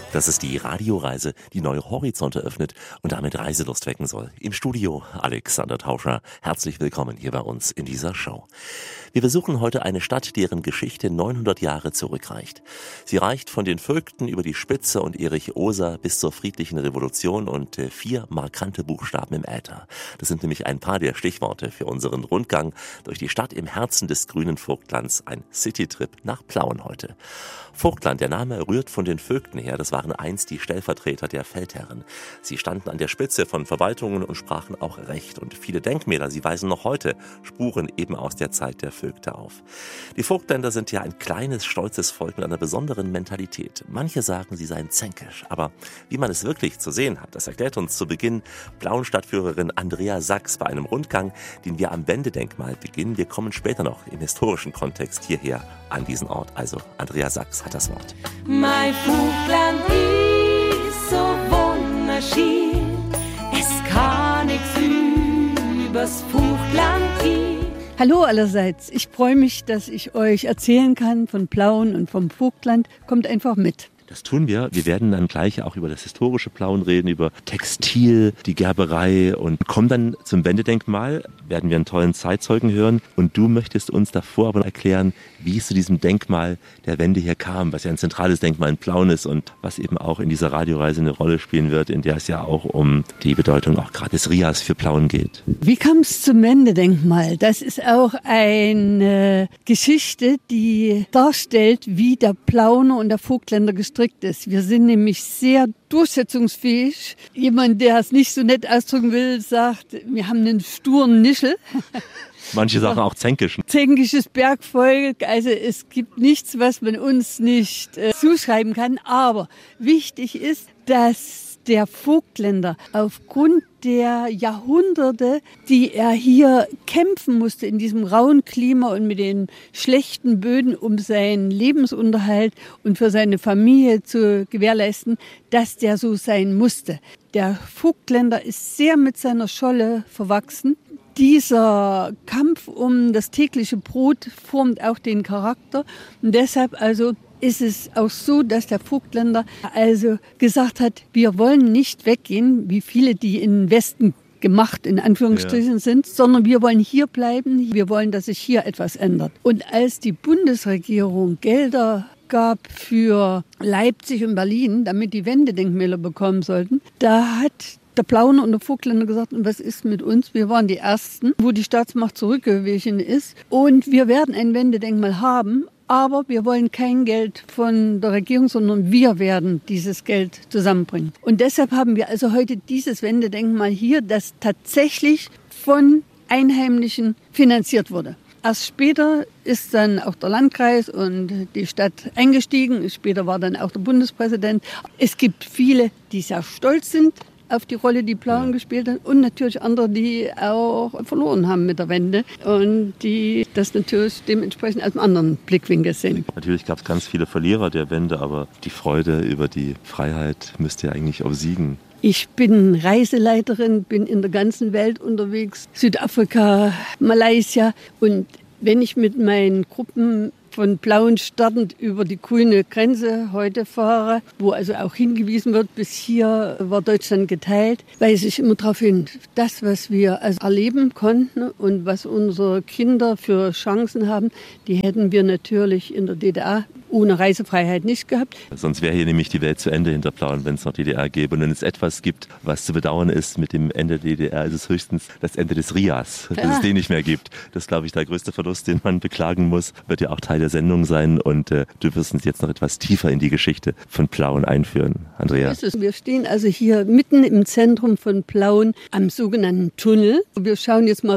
Das ist die Radioreise, die neue Horizonte öffnet und damit Reiselust wecken soll. Im Studio Alexander Tauscher. Herzlich willkommen hier bei uns in dieser Show. Wir besuchen heute eine Stadt, deren Geschichte 900 Jahre zurückreicht. Sie reicht von den Völkten über die Spitze und Erich Oser bis zur friedlichen Revolution und 4 markante Buchstaben im Äther. Das sind nämlich ein paar der Stichworte für unseren Rundgang durch die Stadt im Herzen des grünen Vogtlands. Ein Citytrip nach Plauen heute. Vogtland, der Name rührt von den Vögten her. Das waren einst die Stellvertreter der Feldherren. Sie standen an der Spitze von Verwaltungen und sprachen auch Recht. Und viele Denkmäler, sie weisen noch heute Spuren eben aus der Zeit der Vögte auf. Die Vogtländer sind ja ein kleines, stolzes Volk mit einer besonderen Mentalität. Manche sagen, sie seien zänkisch. Aber wie man es wirklich zu sehen hat, das erklärt uns zu Beginn Plauen-Stadtführerin Andrea Sachs bei einem Rundgang, den wir am Wendedenkmal beginnen. Wir kommen später noch im historischen Kontext hierher an diesen Ort. Also Andrea Sachs hat das Wort. Mein Vogtland ist so wunderschön, es kann nichts übers Vogtland gehen. Hallo allerseits, ich freue mich, dass ich euch erzählen kann von Plauen und vom Vogtland. Kommt einfach mit. Das tun wir. Wir werden dann gleich auch über das historische Plauen reden, über Textil, die Gerberei und kommen dann zum Wendedenkmal, werden wir einen tollen Zeitzeugen hören. Und du möchtest uns davor aber erklären, wie es zu diesem Denkmal der Wende hier kam, was ja ein zentrales Denkmal in Plauen ist und was eben auch in dieser Radioreise eine Rolle spielen wird, in der es ja auch um die Bedeutung auch gerade des Rias für Plauen geht. Wie kam es zum Wendedenkmal? Das ist auch eine Geschichte, die darstellt, wie der Plauner und der Vogtländer gestrickt ist. Wir sind nämlich sehr durchsetzungsfähig. Jemand, der es nicht so nett ausdrücken will, sagt, wir haben einen sturen Nischel. Manche Sachen auch zänkisch. Zänkisches Bergvolk, also es gibt nichts, was man uns nicht zuschreiben kann. Aber wichtig ist, dass der Vogtländer aufgrund der Jahrhunderte, die er hier kämpfen musste in diesem rauen Klima und mit den schlechten Böden, um seinen Lebensunterhalt und für seine Familie zu gewährleisten, dass der so sein musste. Der Vogtländer ist sehr mit seiner Scholle verwachsen. Dieser Kampf um das tägliche Brot formt auch den Charakter und deshalb also ist es auch so, dass der Vogtländer also gesagt hat, wir wollen nicht weggehen, wie viele, die in den Westen gemacht, in Anführungsstrichen sind, sondern wir wollen hier bleiben, wir wollen, dass sich hier etwas ändert. Und als die Bundesregierung Gelder gab für Leipzig und Berlin, damit die Wendedenkmäler bekommen sollten, da hat der Plauner und der Vogtländer gesagt, und was ist mit uns? Wir waren die Ersten, wo die Staatsmacht zurückgewichen ist und wir werden ein Wendedenkmal haben, aber wir wollen kein Geld von der Regierung, sondern wir werden dieses Geld zusammenbringen. Und deshalb haben wir also heute dieses Wendedenkmal hier, das tatsächlich von Einheimischen finanziert wurde. Erst später ist dann auch der Landkreis und die Stadt eingestiegen. Später war dann auch der Bundespräsident. Es gibt viele, die sehr stolz sind auf die Rolle, die Plauen gespielt hat und natürlich andere, die auch verloren haben mit der Wende und die das natürlich dementsprechend aus einem anderen Blickwinkel sehen. Natürlich gab es ganz viele Verlierer der Wende, aber die Freude über die Freiheit müsste ja eigentlich obsiegen. Ich bin Reiseleiterin, bin in der ganzen Welt unterwegs, Südafrika, Malaysia und wenn ich mit meinen Gruppen von Plauen startend über die grüne Grenze heute fahre, wo also auch hingewiesen wird, bis hier war Deutschland geteilt, weise ich immer darauf hin, das, was wir also erleben konnten und was unsere Kinder für Chancen haben, die hätten wir natürlich in der DDR ohne Reisefreiheit nicht gehabt. Sonst wäre hier nämlich die Welt zu Ende hinter Plauen, wenn es noch DDR gäbe. Und wenn es etwas gibt, was zu bedauern ist mit dem Ende der DDR, ist es höchstens das Ende des Rias, dass es den nicht mehr gibt. Das ist, glaube ich, der größte Verlust, den man beklagen muss. Wird ja auch Teil der Sendung sein und du wirst uns jetzt noch etwas tiefer in die Geschichte von Plauen einführen. Andrea. Wir stehen also hier mitten im Zentrum von Plauen am sogenannten Tunnel. Wir schauen jetzt mal